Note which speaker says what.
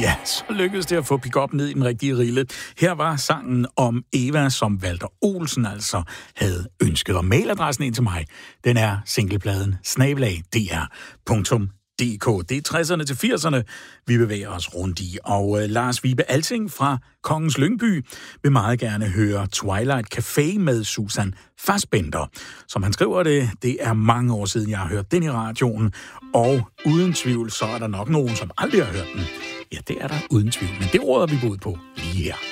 Speaker 1: Ja, så lykkedes det at få pick-up ned i den rigtige rille. Her var sangen om Eva, som Walter Olsen altså havde ønsket. Og mailadressen ind til mig, den er singlepladen @dr.dk. Det er 60'erne til 80'erne, vi bevæger os rundt i. Og Lars Vibe Alting fra Kongens Lyngby vil meget gerne høre Twilight Café med Susan Fassbender. Som han skriver det er mange år siden, jeg har hørt den i radioen. Og uden tvivl, så er der nok nogen, som aldrig har hørt den. Ja, det er der uden tvivl, men det råder vi bod på lige her.